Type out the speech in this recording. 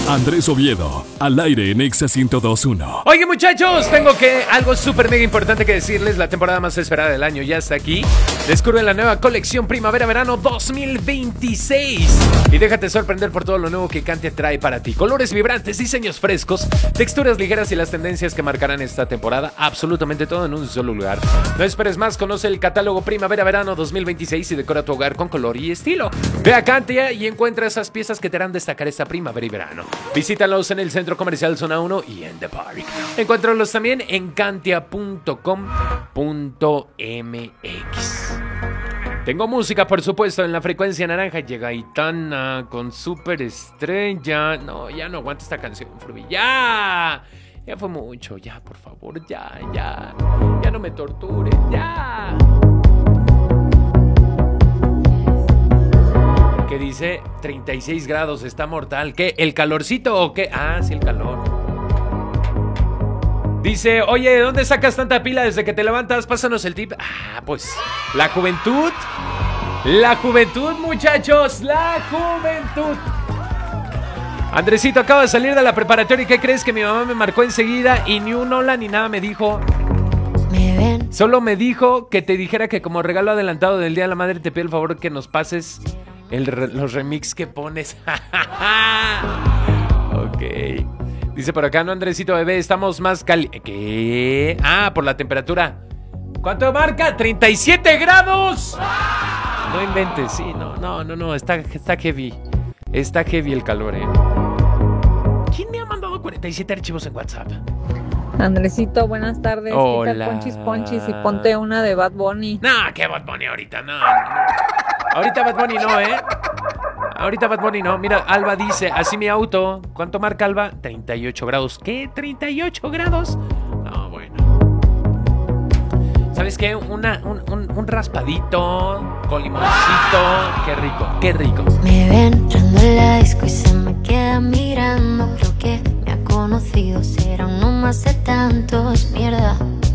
Andrés Oviedo, al aire en Exa 102.1. Oye, muchachos, tengo algo súper mega importante que decirles. La temporada más esperada del año ya está aquí. Descubre la nueva colección Primavera-Verano 2026 y déjate sorprender por todo lo nuevo que Cantia trae para ti. Colores vibrantes, diseños frescos, texturas ligeras y las tendencias que marcarán esta temporada. Absolutamente todo en un solo lugar. No esperes más, conoce el catálogo Primavera-Verano 2026 y decora tu hogar con color y estilo. Ve a Cantia y encuentra esas piezas que te harán destacar esta primavera y verano. Visítalos en el Centro Comercial Zona 1 y en The Park. Encuéntralos también en cantia.com.mx. Tengo música, por supuesto, en la frecuencia naranja. Llega Aitana con Superestrella. No, ya no aguanto esta canción, Frubi. ¡Ya! Ya fue mucho. Ya, por favor, ya. Ya no me torture. ¡Ya! Que dice 36 grados, está mortal. ¿Qué? ¿El calorcito o qué? Ah, sí, el calor. Dice, oye, ¿dónde sacas tanta pila desde que te levantas? Pásanos el tip. Ah, pues, la juventud. La juventud, muchachos, la juventud. Andresito acaba de salir de la preparatoria y ¿qué crees? Que mi mamá me marcó enseguida y ni un hola ni nada me dijo. Solo me dijo que te dijera que como regalo adelantado del Día de la Madre te pido el favor que nos pases los remix que pones. Ok. Dice por acá, no, Andresito bebé, estamos más ¿Qué? Ah, por la temperatura. ¿Cuánto marca? ¡37 grados! No inventes, sí, no, está heavy. Está heavy el calor, ¿Quién me ha mandado 47 archivos en WhatsApp? Andresito, buenas tardes. Hola. Quita Ponchis Ponchis y ponte una de Bad Bunny. No, ¿qué Bad Bunny ahorita? No. Ahorita Bad Bunny no, Ahorita Bad Bunny no. Mira, Alba dice, así mi auto. ¿Cuánto marca Alba? 38 grados. ¿Qué? ¿38 grados? No, bueno. ¿Sabes qué? Un raspadito con limoncito. Qué rico. Me ven entrando en la disco y se me queda mirando. Creo que me ha conocido, será uno más de tantos, mierda.